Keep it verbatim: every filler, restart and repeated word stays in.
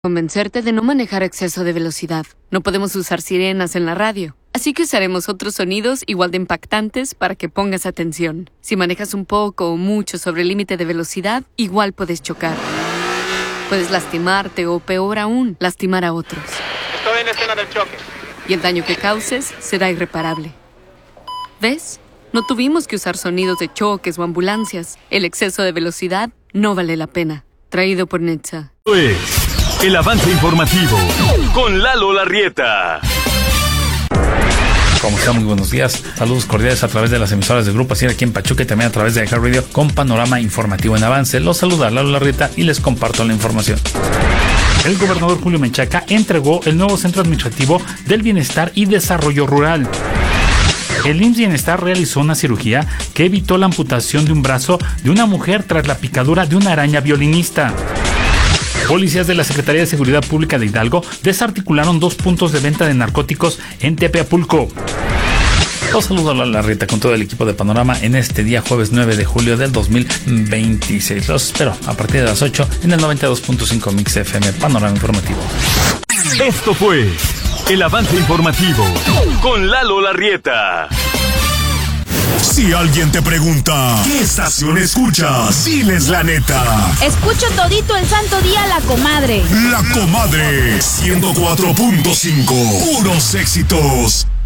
Convencerte de no manejar a exceso de velocidad. No podemos usar sirenas en la radio, así que usaremos otros sonidos igual de impactantes para que pongas atención. Si manejas un poco o mucho sobre el límite de velocidad, igual puedes chocar. Puedes lastimarte o, peor aún, lastimar a otros. Estoy en la escena del choque. Y el daño que causes será irreparable. ¿Ves? No tuvimos que usar sonidos de choques o ambulancias. El exceso de velocidad no vale la pena. Traído por Netza. El avance informativo con Lalo Larrieta. ¿Cómo están? Muy buenos días. Saludos cordiales a través de las emisoras de Grupo Asir aquí en Pachuca y también a través de iHeart Radio con panorama informativo en avance. Los saluda Lalo Larrieta y les comparto la información. El gobernador Julio Menchaca entregó el nuevo Centro Administrativo del Bienestar y Desarrollo Rural. El I M S S Bienestar realizó una cirugía que evitó la amputación de un brazo de una mujer tras la picadura de una araña violinista. Policías de la Secretaría de Seguridad Pública de Hidalgo desarticularon dos puntos de venta de narcóticos en Tepeapulco. Los saludo a la Larrieta con todo el equipo de Panorama en este día jueves nueve de julio del dos mil veintiséis. Los espero a partir de las ocho en el noventa y dos punto cinco Mix F M Panorama Informativo. Esto fue el avance informativo con Lalo Larrieta. Si alguien te pregunta, ¿qué estación escuchas? Diles la neta. Escucho todito el santo día La Comadre. La Comadre, ciento cuatro punto cinco. Puros éxitos.